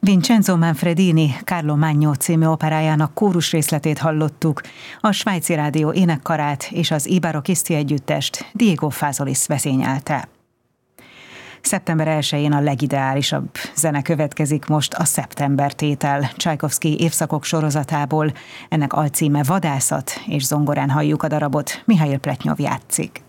Vincenzo Manfredini Carlo Magno című operájának kórus részletét hallottuk, a Svájci Rádió énekkarát és az I Barocchisti együttest Diego Fázolis vezényelte. Szeptember 1-én a legideálisabb zene következik most, a Szeptember tétel Csajkovszky évszakok sorozatából. Ennek alcíme Vadászat, és zongorán halljuk a darabot, Mihail Pletnyov játszik.